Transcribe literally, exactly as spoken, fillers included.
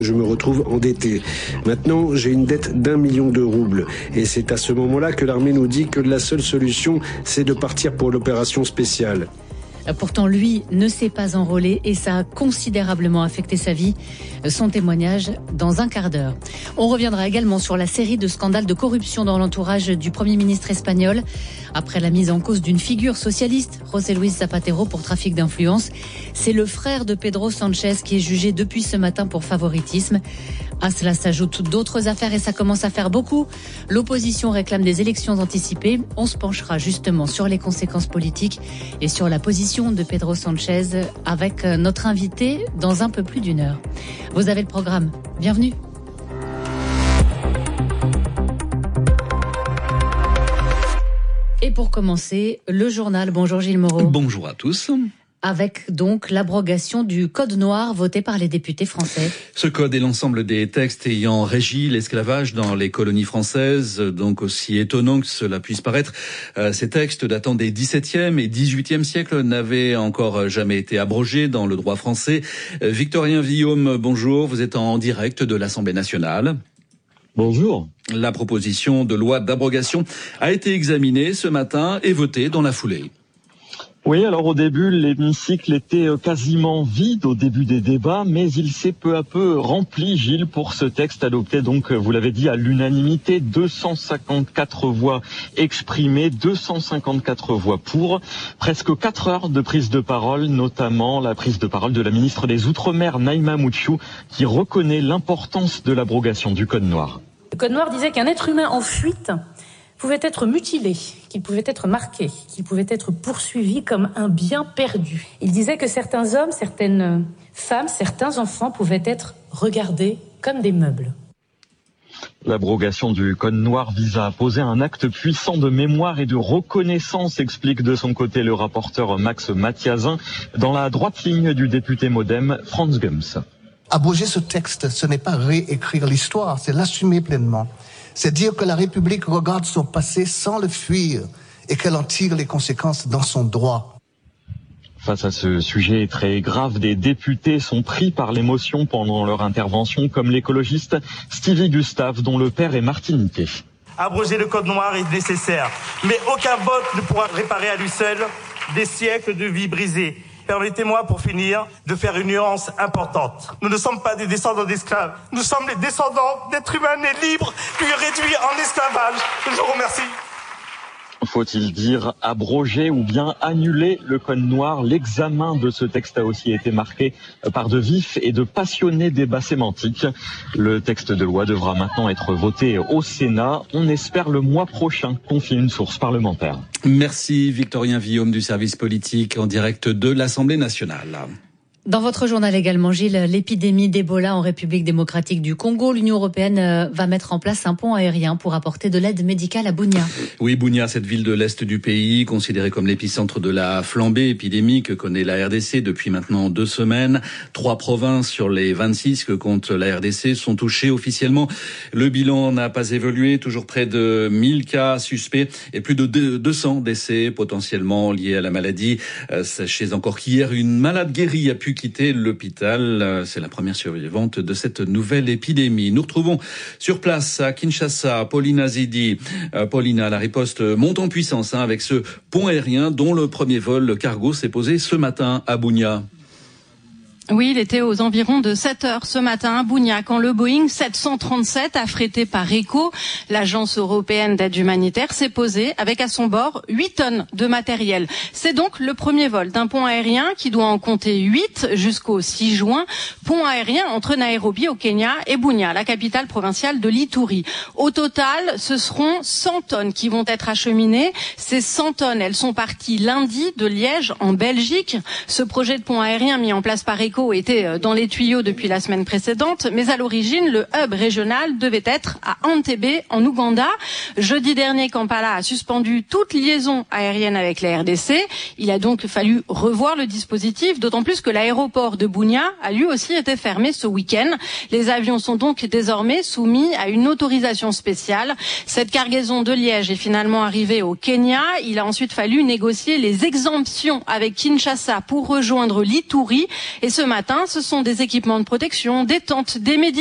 Je me retrouve endetté. Maintenant, j'ai une dette d'un million de roubles. Et c'est à ce moment-là que l'armée nous dit que la seule solution, c'est de partir pour l'opération spéciale. Pourtant, lui ne s'est pas enrôlé et ça a considérablement affecté sa vie. Son témoignage dans un quart d'heure. On reviendra également sur la série de scandales de corruption dans l'entourage du Premier ministre espagnol. Après la mise en cause d'une figure socialiste, José Luis Zapatero, pour trafic d'influence, c'est le frère de Pedro Sánchez qui est jugé depuis ce matin pour favoritisme. À cela s'ajoutent d'autres affaires et ça commence à faire beaucoup. L'opposition réclame des élections anticipées. On se penchera justement sur les conséquences politiques et sur la position de Pedro Sánchez avec notre invité dans un peu plus d'une heure. Vous avez le programme. Bienvenue. Et pour commencer, le journal. Bonjour Gilles Moreau. Bonjour à tous. Avec donc l'abrogation du code noir voté par les députés français. Ce code est l'ensemble des textes ayant régi l'esclavage dans les colonies françaises. Donc aussi étonnant que cela puisse paraître, euh, ces textes datant des dix-septième et dix-huitième siècles n'avaient encore jamais été abrogés dans le droit français. Euh, Victorien Villaume, bonjour, vous êtes en direct de l'Assemblée nationale. Bonjour. La proposition de loi d'abrogation a été examinée ce matin et votée dans la foulée. Oui, alors au début, l'hémicycle était quasiment vide au début des débats, mais il s'est peu à peu rempli, Gilles, pour ce texte adopté, donc, vous l'avez dit, à l'unanimité, deux cent cinquante-quatre voix exprimées, deux cent cinquante-quatre voix pour, presque quatre heures de prise de parole, notamment la prise de parole de la ministre des Outre-mer, Naïma Moutchou, qui reconnaît l'importance de l'abrogation du Code noir. Le Code noir disait qu'un être humain en fuite pouvait être mutilé, qu'il pouvait être marqué, qu'il pouvait être poursuivi comme un bien perdu. Il disait que certains hommes, certaines femmes, certains enfants pouvaient être regardés comme des meubles. L'abrogation du Code noir vise à poser un acte puissant de mémoire et de reconnaissance, explique de son côté le rapporteur Max Mathiazin, dans la droite ligne du député Modem, Franz Gums. Abroger ce texte, ce n'est pas réécrire l'histoire, c'est l'assumer pleinement. C'est dire que la République regarde son passé sans le fuir et qu'elle en tire les conséquences dans son droit. Face à ce sujet très grave, des députés sont pris par l'émotion pendant leur intervention, comme l'écologiste Stevie Gustave, dont le père est martiniquais. Abroger le Code noir est nécessaire, mais aucun vote ne pourra réparer à lui seul des siècles de vie brisées. Permettez-moi, pour finir, de faire une nuance importante. Nous ne sommes pas des descendants d'esclaves. Nous sommes les descendants d'êtres humains nés libres, puis réduits en esclavage. Je vous remercie. Faut-il dire abroger ou bien annuler le Code noir? L'examen de ce texte a aussi été marqué par de vifs et de passionnés débats sémantiques. Le texte de loi devra maintenant être voté au Sénat. On espère le mois prochain, confie une source parlementaire. Merci Victorien Villaume du service politique en direct de l'Assemblée nationale. Dans votre journal également, Gilles, l'épidémie d'Ebola en République démocratique du Congo, l'Union européenne va mettre en place un pont aérien pour apporter de l'aide médicale à Bunia. Oui, Bunia, cette ville de l'est du pays, considérée comme l'épicentre de la flambée épidémique que connaît la R D C depuis maintenant deux semaines. Trois provinces sur les vingt-six que compte la R D C sont touchées officiellement. Le bilan n'a pas évolué, toujours près de mille cas suspects et plus de deux cents décès potentiellement liés à la maladie. Sachez encore qu'hier, une malade guérie a pu quitter l'hôpital. C'est la première survivante de cette nouvelle épidémie. Nous retrouvons sur place à Kinshasa Paulina Zidi. Euh, Paulina, la riposte monte en puissance hein, avec ce pont aérien dont le premier vol cargo s'est posé ce matin à Bunia. Oui, il était aux environs de sept heures ce matin à Bunia quand le Boeing sept cent trente-sept, affrété par ECHO, l'agence européenne d'aide humanitaire, s'est posé avec à son bord huit tonnes de matériel. C'est donc le premier vol d'un pont aérien qui doit en compter huit jusqu'au six juin. Pont aérien entre Nairobi au Kenya et Bunia, la capitale provinciale de l'Ituri. Au total, ce seront cent tonnes qui vont être acheminées. Ces cent tonnes, elles sont parties lundi de Liège en Belgique. Ce projet de pont aérien mis en place par ECHO était dans les tuyaux depuis la semaine précédente, mais à l'origine, le hub régional devait être à Entebbe, en Ouganda. Jeudi dernier, Kampala a suspendu toute liaison aérienne avec la R D C. Il a donc fallu revoir le dispositif, d'autant plus que l'aéroport de Bunia a lui aussi été fermé ce week-end. Les avions sont donc désormais soumis à une autorisation spéciale. Cette cargaison de Liège est finalement arrivée au Kenya. Il a ensuite fallu négocier les exemptions avec Kinshasa pour rejoindre l'Ituri. Et ce ce matin, ce sont des équipements de protection, des tentes, des médicaments.